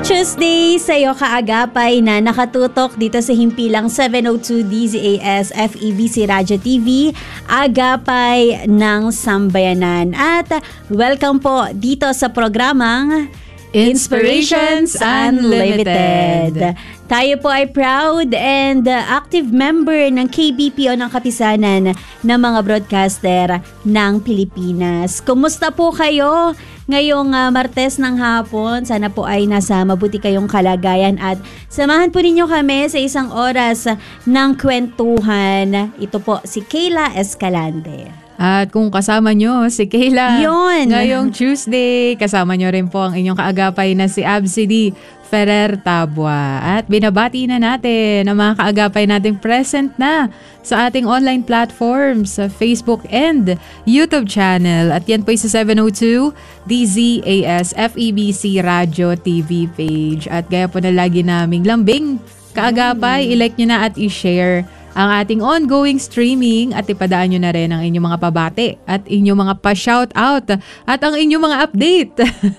Tuesday sa'yo kaagapay na nakatutok dito sa himpilang 702 DZAS FEBC Radyo TV, Agapay ng Sambayanan. At welcome po dito sa programang Inspirations Unlimited. Tayo po ay proud and active member ng KBP o ng Kapisanan ng mga broadcaster ng Pilipinas. Kumusta po kayo ngayong Martes ng hapon? Sana po ay nasa mabuti kayong kalagayan at samahan po ninyo kami sa isang oras ng kwentuhan. Ito po si Kayla Escalante. At kung kasama nyo si Kayla ngayong Tuesday, kasama nyo rin po ang inyong kaagapay na si Absidy Ferrer Tabua. At binabati na natin ang mga kaagapay nating present na sa ating online platforms, sa Facebook and YouTube channel. At yan po sa 702 DZAS FEBC Radio TV page. At gaya po na lagi naming lambing kaagapay, i-like nyo na at i-share ang ating ongoing streaming at ipadaan nyo na rin ang inyong mga pabati at inyong mga pa-shoutout at ang inyong mga update.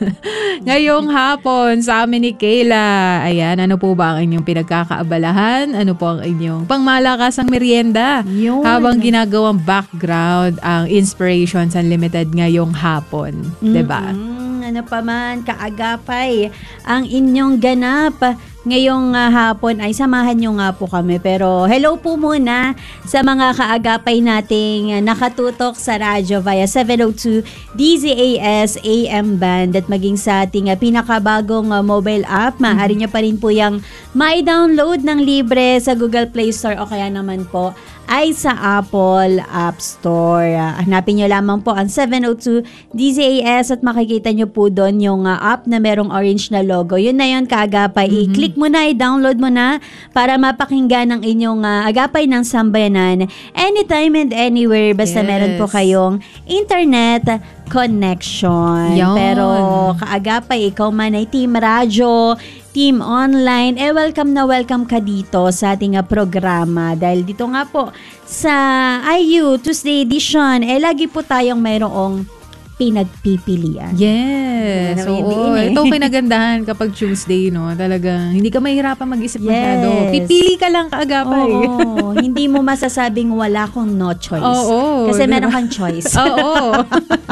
Ngayong hapon sa amin ni Kayla. Ayan, ano po ba ang inyong pinagkakaabalahan? Ano po ang inyong pangmalakasang merienda? Habang ginagawang background ang Inspirations Unlimited ngayong hapon. Diba? Ano pa man, kaagapay ang inyong ganap ngayong hapon ay samahan nyo nga po kami. Pero hello po muna sa mga kaagapay nating nakatutok sa radyo via 702 DZAS AM band at maging sa ating pinakabagong mobile app. Maaari nyo pa rin po yung ma-download ng libre sa Google Play Store o kaya naman po ay sa Apple App Store. Hanapin nyo lamang po ang 702 DZAS at makikita nyo po doon yung app na merong orange na logo. Yun na yun, kaagapay. I-click mo na, i-download mo na para mapakinggan ang inyong agapay ng sambayanan anytime and anywhere. Basta meron po kayong internet connection. Pero kaagapay, ikaw man ay Team Radyo, Team Online, welcome na welcome ka dito sa ating programa. Dahil dito nga po sa IU Tuesday edition, lagi po tayong mayroong pinagpipilian. Yes. Oo. Ito kinagandahan kapag Tuesday, no? Talagang hindi ka mahirapan mag-isip masyado. Pipili ka lang kaagapay. Oo. Hindi mo masasabing wala kong no choice. Oo. Kasi meron kang choice. Oo.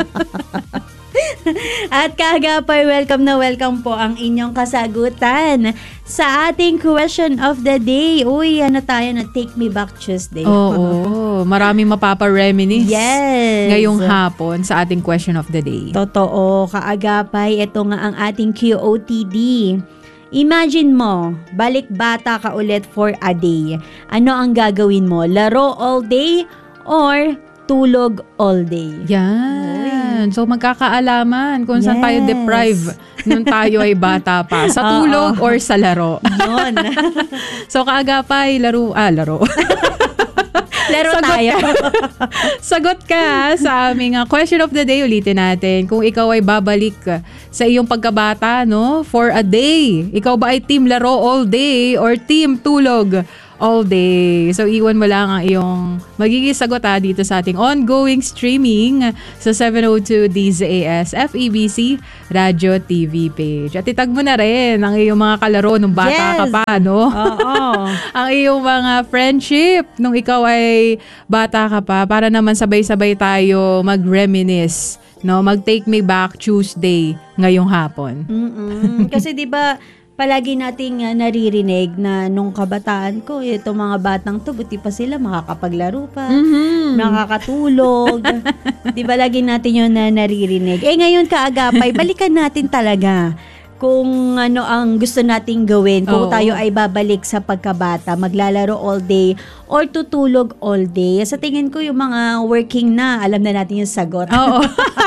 At kaagapay, welcome na welcome po ang inyong kasagutan sa ating question of the day. Uy, ano tayo na Take Me Back Tuesday. Oo. Maraming mapapa-reminisce ngayong hapon sa ating question of the day. Totoo, kaagapay. Ito nga ang ating QOTD. Imagine mo, balik bata ka ulit for a day. Ano ang gagawin mo? Laro all day or tulog all day? Yan. So magkakaalaman kung saan tayo deprive nung tayo ay bata pa. Sa tulog or sa laro. Yun. So kaagapay, laro. Laro tayo. Sagot ka sa aming question of the day. Ulitin natin. Kung ikaw ay babalik sa iyong pagkabata, no, for a day, ikaw ba ay team laro all day or team tulog all day? So, iwan mo lang ang iyong magiging sagot dito sa ating ongoing streaming sa 702 DZAS FEBC Radio TV page. At itag mo na rin ang iyong mga kalaro nung bata ka pa, no? Oo. Ang iyong mga friendship nung ikaw ay bata ka pa para naman sabay-sabay tayo mag-reminisce, no? Mag-Take Me Back Tuesday ngayong hapon. Kasi 'di ba palagi nating naririnig na nung kabataan ko, itong mga batang to, buti pa sila makakapaglaro pa, nakakatulog. Di ba lagi natin yun na naririnig? Ngayon kaagapay, balikan natin talaga kung ano ang gusto nating gawin. Kung tayo ay babalik sa pagkabata, maglalaro all day or tutulog all day. Sa tingin ko yung mga working na, alam na natin yung sagot. Oo.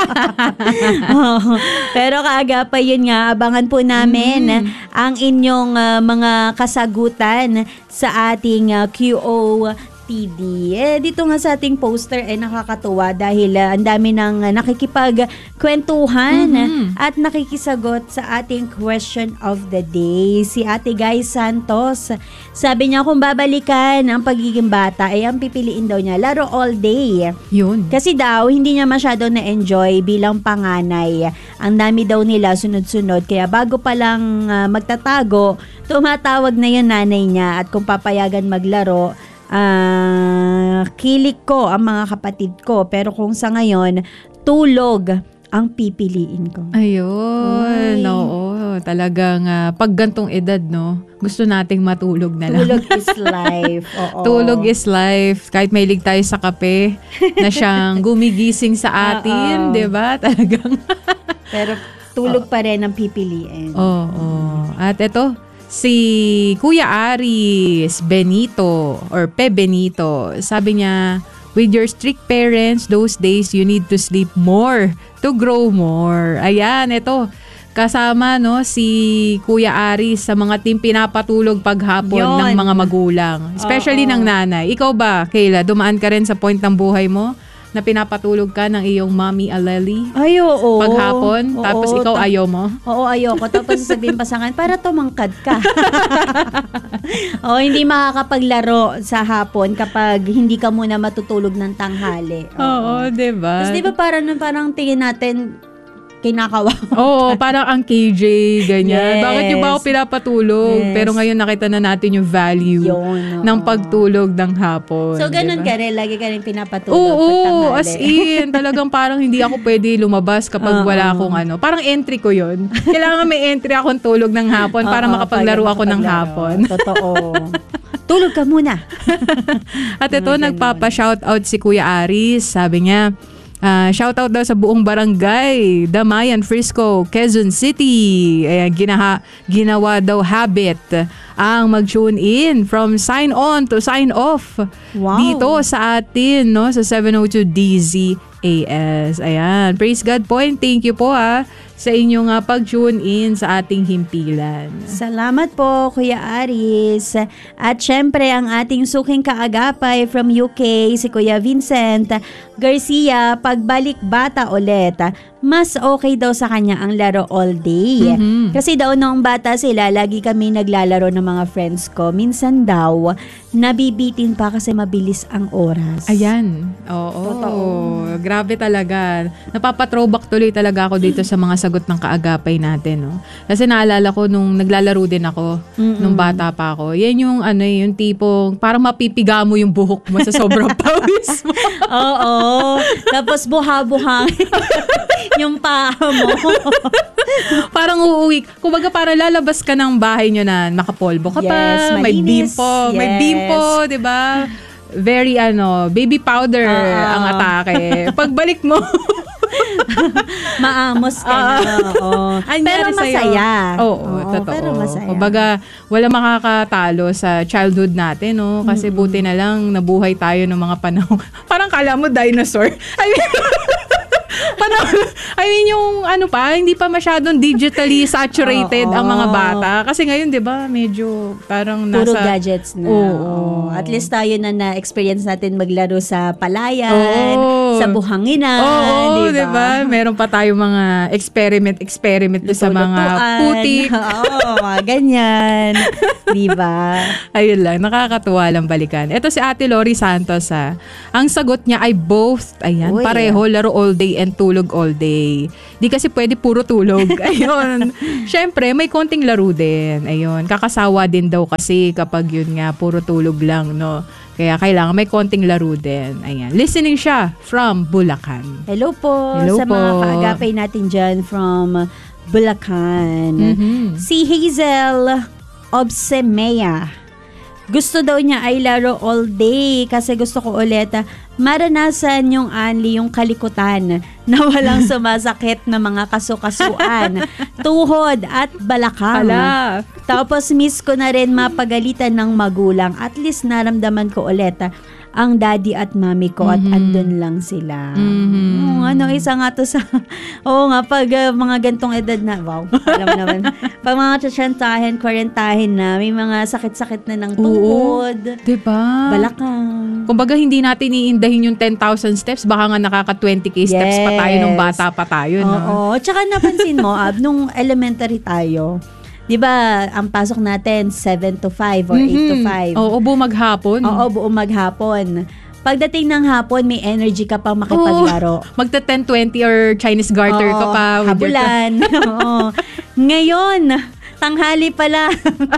Pero kaagapay, yun nga, abangan po namin ang inyong mga kasagutan sa ating QOTD TD. Dito nga sa ating poster nakakatuwa dahil ang dami ng nakikipagkwentuhan at nakikisagot sa ating question of the day. Si Ate Guy Santos, sabi niya kung babalikan ang pagiging bata ang pipiliin daw niya laro all day. Yun. Kasi daw hindi niya masyado na-enjoy bilang panganay. Ang dami daw nila sunod-sunod kaya bago pa lang magtatago, tumatawag na yung nanay niya at kung papayagan maglaro, kilik ko ang mga kapatid ko. Pero kung sa ngayon, tulog ang pipiliin ko. Ayun. Oo. Talagang pag gantong edad, no, gusto nating matulog na lang. Tulog is life. Oo. Tulog is life. Kahit mahilig tayo sa kape, na siyang gumigising sa atin, di ba? Talagang. Pero tulog pa rin ang pipiliin. Oo. At ito, si Kuya Aris Benito or Pe Benito, sabi niya, with your strict parents, those days you need to sleep more to grow more. Ayan, ito. Kasama si Kuya Aris sa mga team pinapatulog paghapon ng mga magulang. Especially ng nanay. Ikaw ba, Kayla, dumaan ka rin sa point ng buhay mo na pinapatulog ka ng iyong mommy Aleli? Ay, oo. Paghapon? Tapos ikaw ayaw mo? Oo, ayoko. Tapos sasabihin pa sa akin, para tumangkad ka. Hindi makakapaglaro sa hapon kapag hindi ka muna matutulog ng tanghali. Oo, diba? Tapos diba parang tingin natin, kinakawa. Oo, parang ang KJ, ganyan. Yes. Bakit yung ba ako pinapatulog? Yes. Pero ngayon nakita na natin yung value ng pagtulog ng hapon. So, ganun diba? ka rin. Lagi ka rin pinapatulog. Oo, as in. Talagang parang hindi ako pwede lumabas kapag wala akong Parang entry ko yun. Kailangan may entry akong tulog ng hapon para makapaglaro ako ng hapon. Totoo. Tulog ka muna. At ito, nagpapa-shoutout si Kuya Aris. Sabi niya, shoutout daw sa buong barangay, Damayan, Frisco, Quezon City. Ayan, ginawa daw habit ang mag-tune in from sign on to sign off. Wow. Dito sa atin, sa 702 DZAS. Ayan, praise God po and thank you po sa inyong pag-tune in sa ating himpilan. Salamat po, Kuya Aris. At syempre, ang ating suking kaagapay from UK, si Kuya Vincent Garcia, pagbalik bata ulit, mas okay daw sa kanya ang laro all day. Kasi daw noong bata sila, lagi kami naglalaro ng mga friends ko. Minsan daw, nabibitin pa kasi mabilis ang oras. Ayan. Oo. Totoo. Grabe talaga. Napapa-throwback tuloy talaga ako dito sa mga sagot ng kaagapay natin. No? Kasi naalala ko nung naglalaro din ako, nung bata pa ako. Yan yung yung tipong parang mapipiga mo yung buhok mo sa sobrang pawis mo. Oo. Tapos buha-buhang yung paa mo. Parang uuwi. Kumbaga parang lalabas ka ng bahay nyo na makapolvo ka pa. Yes, may malinis. bimpo. Yes. May bimpo, di ba? Very baby powder ang atake. Pagbalik mo, maamos ka na. Pero masaya. Oo, totoo. Pero masaya. Kumbaga, wala makakatalo sa childhood natin, no? Kasi buti na lang nabuhay tayo ng mga panahon. Parang kala mo dinosaur. Yung hindi pa masyadong digitally saturated ang mga bata. Kasi ngayon, di ba, medyo parang nasa... Puro gadgets na. Oo. At least tayo na experience natin maglaro sa palayan, sa buhanginan. Oo, di ba? Meron pa tayo mga experiment sa mga putik. Oo, ganyan. Di ba? Ayun lang, nakakatuwa lang balikan. Ito si Ate Lori Santos, ang sagot niya ay both. Ayan, pareho, laro all day and tulog all day. Di kasi pwede puro tulog. Ayun. Syempre, may konting laro din. Ayun, kakasawa din daw kasi kapag yun nga, puro tulog lang, no? Kaya kailangan may konting laro din. Ayan. Listening siya from Bulacan. Hello po sa mga kaagapay natin dyan from Bulacan. Si Hazel Obsemea. Gusto daw niya ay laro all day kasi gusto ko ulit maranasan yung yung kalikutan na walang sumasakit na mga kasukasuan, tuhod at balakang. Tapos miss ko na rin mapagalitan ng magulang. At least naramdaman ko ulit ang daddy at mommy ko at andun lang sila. Isa nga to sa, pag mga gantong edad na, alam mo naman, pag mga tsyantahin, 40 na, may mga sakit-sakit na ng tuhod. Diba? Balakang. Kumbaga, hindi natin iindahin yung 10,000 steps, baka nga nakaka 20k steps pa tayo nung bata pa tayo. No? Oo. Tsaka napansin mo, nung elementary tayo, di ba, ang pasok natin 7 to 5 or 8 to 5. Oo, buong maghapon. Oo, buong maghapon. Pagdating ng hapon, may energy ka pang makipaglaro. Magta 10-20 or Chinese garter ka pa. Habulan. Oo. Ngayon, tanghali pala.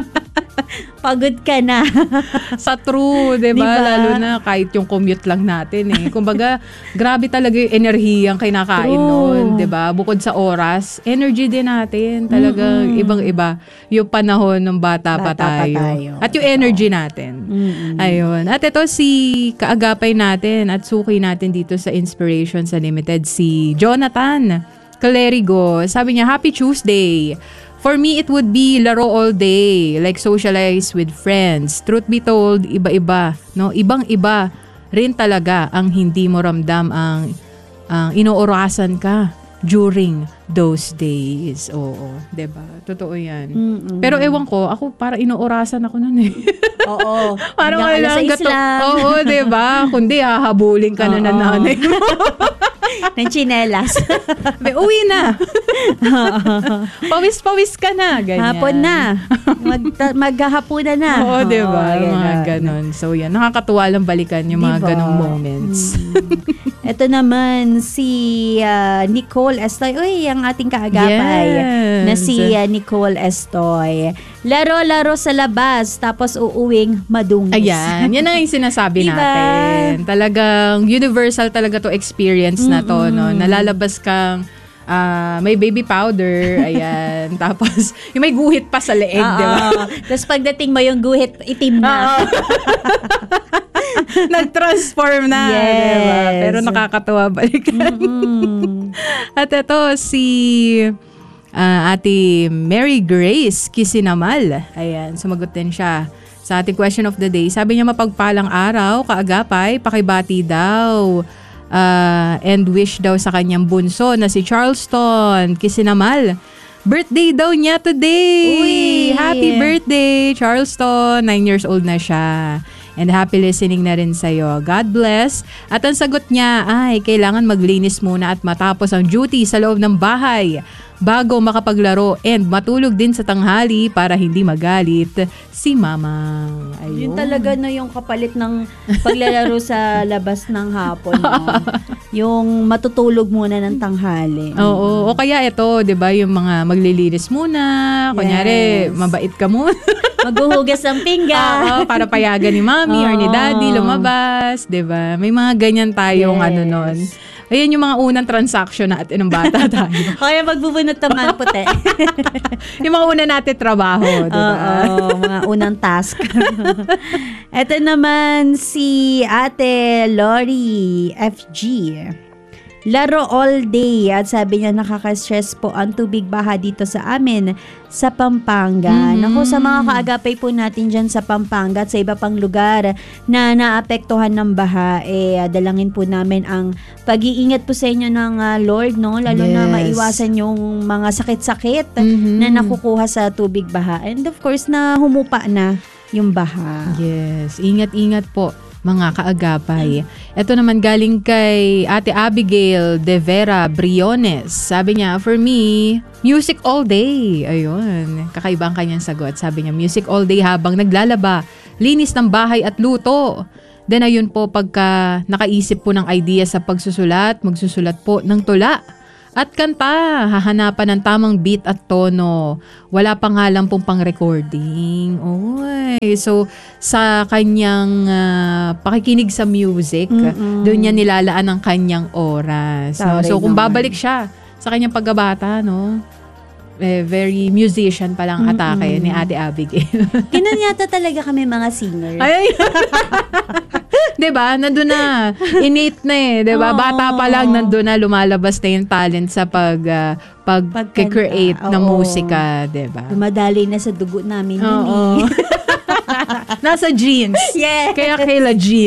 Pagod ka na. Sa true, diba? Lalo na kahit yung commute lang natin Kumbaga, grabe talaga yung enerhiyang kinakain nun, diba? Bukod sa oras, energy din natin. Talagang ibang-iba yung panahon ng bata pa tayo. At yung energy natin. Ayun. At ito si kaagapay natin at suki natin dito sa Inspirations Unlimited, si Jonathan Calerigo. Sabi niya, Happy Tuesday! For me, it would be laro all day, like socialize with friends. Truth be told, iba-iba, no? Ibang-iba rin talaga ang hindi mo ramdam ang inoorasan ka during those days. Oo, 'di ba? Totoo 'yan. Pero ewan ko, ako para inoorasan ako noon Oo. Parang wala lang gato. Oo, 'di ba? Kundi hahabulin ka na ng nanay mo. Ng tsinelas. Uwi na. Pawis-pawis ka na. Ganyan. Hapon na. Maghahapunan na. Oo, diba? Mga ganon. So, yan. Nakakatuwa lang balikan yung mga ganong moments. Ito naman, si Nicole Estoy. Uy, ang ating kaagapay. Yes. Na si Nicole Estoy. Laro-laro sa labas, tapos uuwing madungis. Ayan. Yan ang yung sinasabi natin. Talagang universal talaga to experience na to. No? Nalalabas kang may baby powder, ayan. Tapos, yung may guhit pa sa leeg, di ba? Tapos pagdating mo yung guhit, itim na. Nag-transform na, diba? Pero nakakatawa balikan. At ito, si Ate Mary Grace Kisinamal. Ayan, sumagot din siya sa ating question of the day. Sabi niya, mapagpalang araw, kaagapay, pakibati daw. And wish daw sa kanyang bunso na si Charleston Kisinamal. Birthday daw niya today. Uy! Happy birthday, Charleston. 9 years old na siya. And happy listening na rin sa'yo. God bless. At ang sagot niya ay kailangan maglinis muna at matapos ang duty sa loob ng bahay bago makapaglaro and matulog din sa tanghali para hindi magalit si mama. Ayun. Yun talaga na yung kapalit ng paglalaro sa labas ng hapon. No? Yung matutulog muna ng tanghali. Oo. O kaya ito, di ba, yung mga maglilinis muna. Kunyari, mabait ka muna. Maghuhugas ng pinggan. Para payagan ni mami or ni daddy lumabas. Di ba? May mga ganyan tayong nun. Ayan yung mga unang transaction natin ng bata tayo. Kaya magbubunot naman puti. Yung mga una natin trabaho, diba? Oo, mga unang task. Ito naman si Ate Lori FG. Laro all day. At sabi niya, nakaka-stress po ang tubig baha dito sa amin sa Pampanga. Naku, sa mga kaagapay po natin dyan sa Pampanga at sa iba pang lugar na naapektuhan ng baha, dalangin po namin ang pag-iingat po sa inyo ng Lord, no? Lalo na maiwasan yung mga sakit-sakit na nakukuha sa tubig baha. And of course, na humupa na yung baha. Yes, ingat-ingat po mga kaagapay. Ito naman galing kay Ate Abigail De Vera Briones. Sabi niya, for me, music all day. Ayun, kakaiba ang kanyang sagot. Sabi niya, music all day habang naglalaba, linis ng bahay at luto. Then ayun po, pagka nakaisip po ng idea sa pagsusulat, magsusulat po ng tula. At kanta, hahanapan ng tamang beat at tono. Wala pa nga lang pong pang-recording. Oy. So, sa kanyang pakikinig sa music, doon niya nilalaan ang kanyang oras. No? So, kung babalik siya sa kanyang pagkabata, no? Very musician palang atake ni Ate Abigail. Ganun yata talaga kami mga singer. Ay! Diba? Nandun na. Innate na eh. Diba? Bata pa lang, nandun na lumalabas na yung talent sa pag-create ng musika. Diba? Dumadali na sa dugo namin. Nasa jeans. Yes. Kaya Kayla Jean.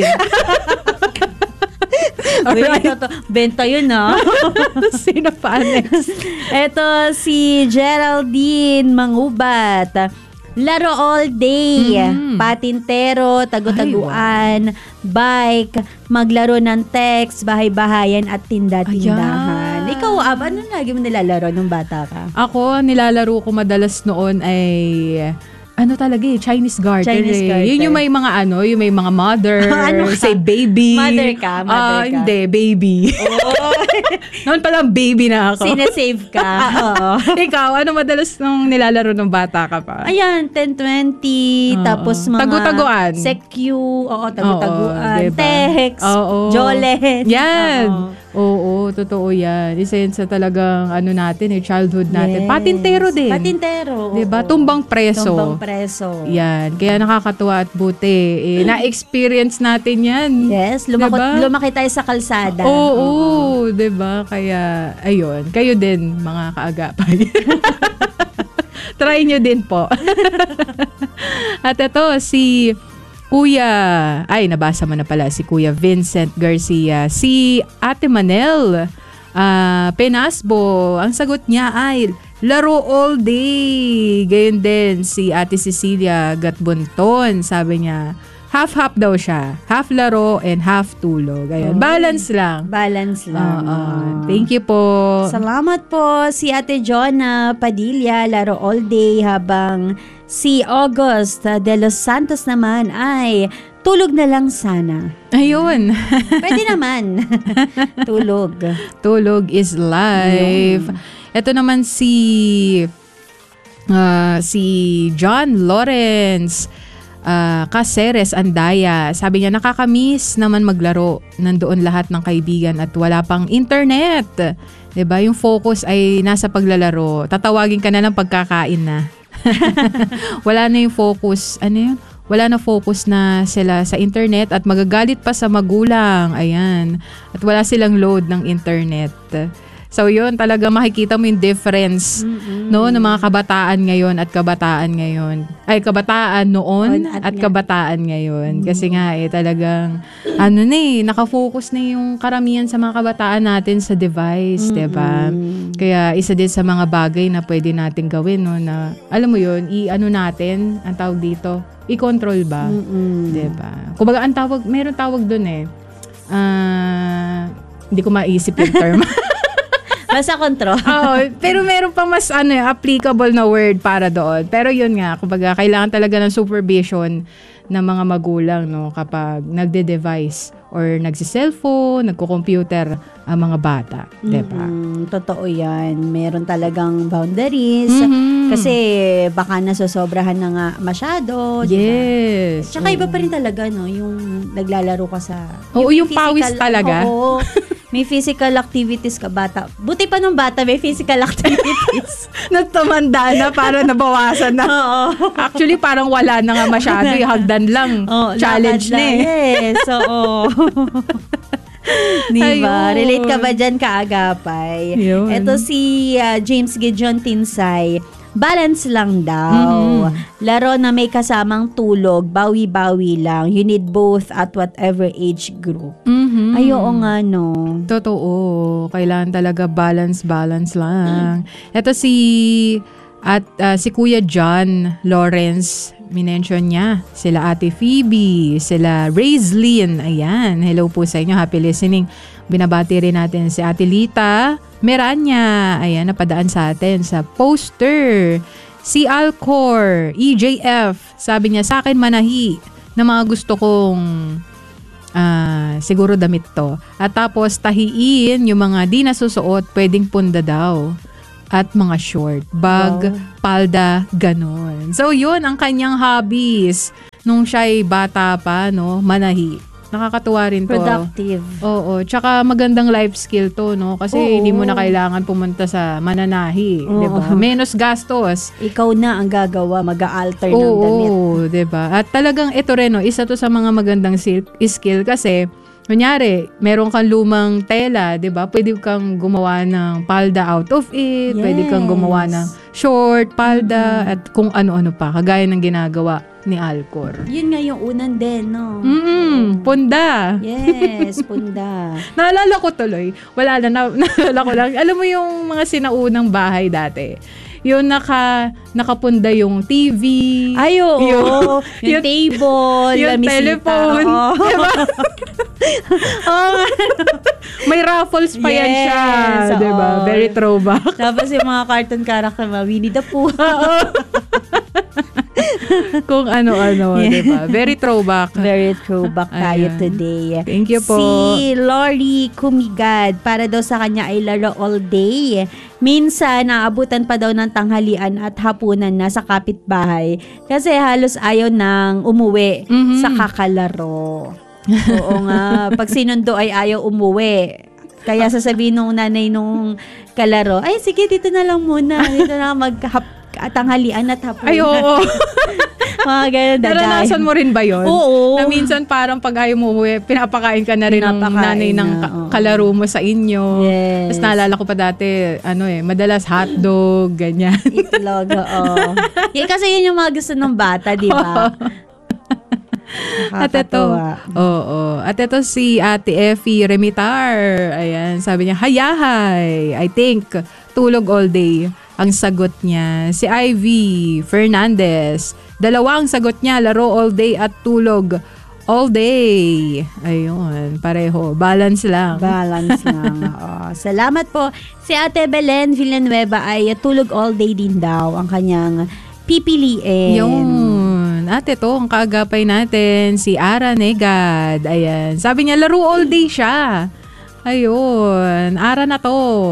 Benta yun, Sino pa next? Ito si Geraldine Mangubat. Laro all day, patintero, tagu-taguan, bike, maglaro ng text, bahay-bahayan at tinda-tindahan. Ayan. Ikaw, ano lagi mo nilalaro nung bata ka? Ako, nilalaro ko madalas noon ay talaga Chinese garter. Chinese garter. Yun yung may mga yung may mga mother, Ano ka? say baby. Mother ka? Hindi, baby. Oh. Noon pa lang baby na ako. Sinesave ka. Oo. Ikaw, ano madalas nung nilalaro nung bata ka pa? Ayan, 10-20, tapos mga tagu-taguan. Secu, tagu-taguan, diba? text, Jolet. Yan. Oo, totoo yan. Isa yun sa talagang natin, childhood natin. Yes. Patintero din. Patintero. Diba? Tumbang preso. Tumbang preso. Yan. Kaya nakakatuwa at buti. Na-experience natin yan. Yes. Diba? Lumaki tayo sa kalsada. Oo. Diba? Kaya, ayun. Kayo din, mga kaagapay. Try nyo din po. At ito, si Kuya, nabasa mo na pala, si Kuya Vincent Garcia. Si Ate Manel Penasbo, ang sagot niya ay laro all day. Gayon din si Ate Cecilia Gatbunton, sabi niya half-half daw siya. Half laro and half tulog. Ayun. Balance lang. Balance lang. Thank you po. Salamat po si Ate Jonna Padilla, laro all day, habang si August de Los Santos naman ay tulog na lang sana. Ayun. Pwede naman. Tulog. Tulog is life. Ito naman si John Lawrence Caceres Andaya. Sabi niya, nakakamiss naman maglaro. Nandoon lahat ng kaibigan at wala pang internet. 'Di ba? Yung focus ay nasa paglalaro. Tatawagin ka na ng pagkakain na. Wala na yung focus. Wala na focus na sila sa internet at magagalit pa sa magulang. Ayan. At wala silang load ng internet. So yun, talaga makikita mo yung difference no ng mga kabataan ngayon at kabataan ngayon. Ay, kabataan noon at kabataan ngayon. Kasi nga talagang nakafocus na yung karamihan sa mga kabataan natin sa device, 'di ba? Kaya isa din sa mga bagay na pwede natin gawin na alam mo yun, natin, ang tawag dito, i-control ba? 'Di ba? Kumbaga meron tawag doon hindi ko maisip yung term. Basta control. Oo, pero meron pa mas applicable na word para doon. Pero yun nga, kumbaga kailangan talaga ng supervision ng mga magulang kapag nagde-device or nagsi-cellphone, nagko-computer ang mga bata, 'di ba? Totoo 'yan. Meron talagang boundaries kasi baka nasosobrahan na nga masyado, 'di ba? Yes. Tsaka iba pa rin talaga yung naglalaro ka sa yung pawis talaga. Oo. May physical activities ka bata. Buti pa nung bata may physical activities. Nagtumanda na para nabawasan na. Oo. Actually, parang wala na nga masyado. Hagdan lang. Challenge na Yes. Oo. Diba? Relate ka ba dyan, kaagapay? Yun. Ito si James Gideon Tinsay. Balance lang daw. Laro na may kasamang tulog, bawi-bawi lang. You need both at whatever age group. Ay, oo nga, no? Totoo. Kailangan talaga balance lang. Ito si Kuya John Lawrence, minention niya sila Ate Phoebe, sila Raislyn. Ayan, hello po sa inyo. Happy listening. Binabati rin natin si Ate Lita Meranya. Ayan, napadaan sa atin sa poster. Si Alcor, EJF, sabi niya, sa akin manahi na mga gusto kong siguro damit to. At tapos tahiin yung mga di nasusuot, pwedeng punda daw. At mga short, bag, palda, ganon. So yun ang kanyang hobbies nung siya'y bata pa, manahi. Nakakatuwa rin to. Productive. Oo. Tsaka magandang life skill to, kasi hindi mo na kailangan pumunta sa mananahi. Diba? Menos gastos. Ikaw na ang gagawa, mag-a-alter ng damit. Oo, diba? At talagang ito rin, isa to sa mga magandang skill kasi kunyari, meron kang lumang tela, 'di ba? Pwede kang gumawa ng palda out of it, pwede kang gumawa ng short, palda, at kung ano-ano pa, kagaya ng ginagawa ni Alcor. Yun nga yung unan din, no? Punda. Yes, punda. Naalala ko tuloy. Wala na, naalala ko lang. Alam mo yung mga sinaunang bahay dati? Yung nakapunda yung TV. Ay, oo. Yung table. Yung telephone. Diba? May raffles pa yan siya. Diba? Very throwback. Tapos yung mga cartoon character, Winnie the Pooh. Kung ano-ano, diba? Very throwback. Very throwback tayo today. Thank you po. Si Lori Kumigad, para daw sa kanya ay laro all day. Minsan, naabutan pa daw ng tanghalian at hapunan na sa kapitbahay kasi halos ayaw nang umuwi sa kakalaro. Oo nga, pag sinundo ay ayaw umuwi. Kaya sasabihin nung nanay nung kalaro, ay sige, dito na lang muna. Dito na tanghalian at hapunan. Ay, oo. Mga ganun, naranasan mo rin ba yun? Oo. Na minsan parang pag ayaw mo umuwi, pinapakain ka na rin ng nanay ng kalaro mo sa inyo. Yes. Tapos naalala ko pa dati, madalas hotdog, ganyan. Itlog, oo. Kasi yun yung mga gusto ng bata, di ba? At ito si Ate Effie Remitar. Ayan, sabi niya, hayahay. I think tulog all day ang sagot niya. Si Ivy Fernandez, dalawa ang sagot niya, laro all day at tulog all day. Ayun, pareho. Balance lang. Balance lang. Salamat po. Si Ate Belen Villanueva ay tulog all day din daw ang kanyang pipiliin. Yun. At ito, ang kaagapay natin, si Ara Negad. Ayan. Sabi niya, laro all day siya. Ayun. Ara na to.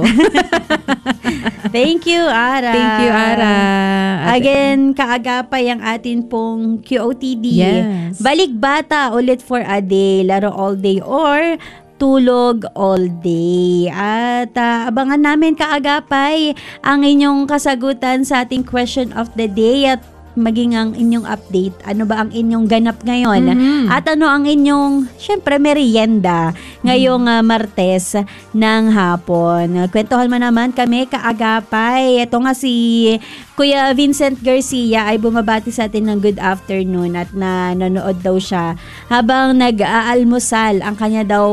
Thank you, Ara. Thank you, Ara. Again, kaagapay ang atin pong QOTD. Yes. Balik bata ulit for a day. Laro all day or tulog all day. At abangan namin kaagapay ang inyong kasagutan sa ating question of the day at maging ang inyong update. Ano ba ang inyong ganap ngayon? At ano ang inyong, syempre, merienda ngayong Martes ng hapon. Kwentuhan mo naman kami kaagapay. Ito nga si Kuya Vincent Garcia ay bumabati sa atin ng good afternoon at nanonood daw siya habang nag-aalmusal. Ang kanya daw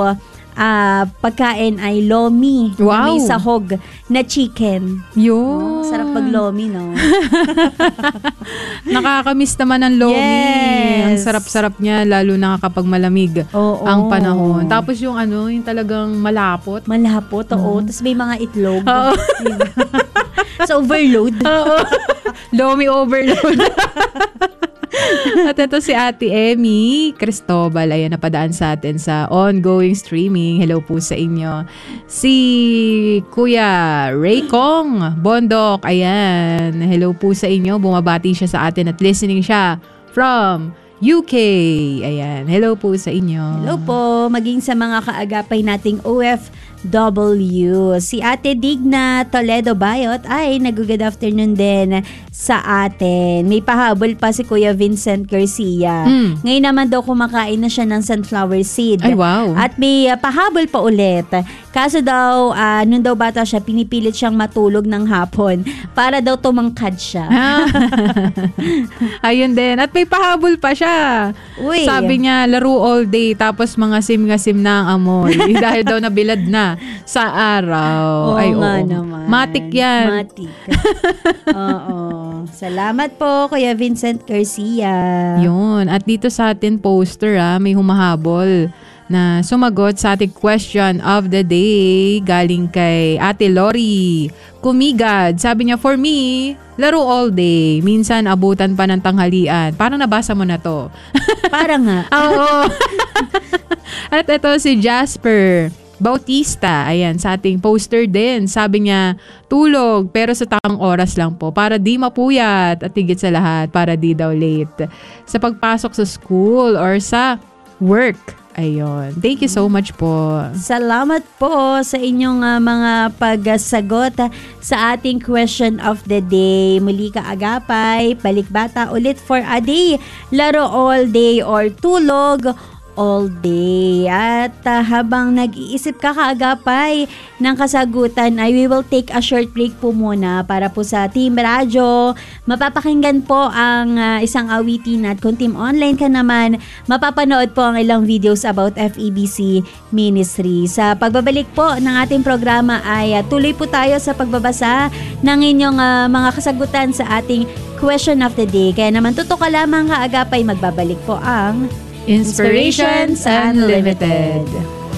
pagkain ay lomi. Wow. May sahog na chicken. Yun. Sarap pag lomi, no? Nakakamiss naman ang lomi. Yes. Ang sarap-sarap niya, lalo na kapag malamig ang panahon. Tapos yung yung talagang malapot. Malapot, oo. Tapos may mga itlog. Oo. So, overload. Oo. Lomi overload. At ito si Ate Emmy Cristobal, ayan, napadaan sa atin sa ongoing streaming. Hello po sa inyo. Si Kuya Raycong Bondok, ayan, hello po sa inyo. Bumabati siya sa atin at listening siya from UK. Ayan, hello po sa inyo. Hello po, maging sa mga kaagapay nating OFW. Si Ate Digna Toledo Bayot ay nag-good afternoon din sa atin. May pahabol pa si Kuya Vincent Garcia. Ngayon naman daw kumakain na siya ng sunflower seed. Ay, wow. At may pahabol pa ulit. Kaso daw, nung daw bata siya, pinipilit siyang matulog ng hapon para daw tumangkad siya. Ayun din. At may pahabol pa siya. Uy. Sabi niya, laro all day, tapos mga sim-ngasim na ang amoy. Dahil daw nabilad na sa araw. Oo ay, nga oo. naman. Matik yan. Matik. Oo. Salamat po, Kuya Vincent Garcia. Yun. At dito sa atin poster, may humahabol na sumagot sa ating question of the day galing kay Ate Lori Kumigad. Sabi niya, for me, laro all day. Minsan abutan pa ng tanghalian. Parang nabasa mo na to. Parang nga. Oo. At ito si Jasper Bautista. Ayan, sa ating poster din. Sabi niya, tulog pero sa tamang oras lang po para di mapuyat at higit sa lahat para di daw late sa pagpasok sa school or sa work. Ayun. Thank you so much po. Salamat po sa inyong mga pagsagot sa ating question of the day. Muli kaagapay, balik bata ulit for a day. Laro all day or tulog all day. At habang nag-iisip ka kaagapay ng kasagutan ay we will take a short break po muna para po sa Team Radyo. Mapapakinggan po ang isang awitin at kung Team Online ka naman, mapapanood po ang ilang videos about FEBC Ministry. Sa pagbabalik po ng ating programa ay tuloy po tayo sa pagbabasa ng inyong mga kasagutan sa ating question of the day. Kaya naman tutok ka lamang kaagapay, magbabalik po ang Inspirations Unlimited.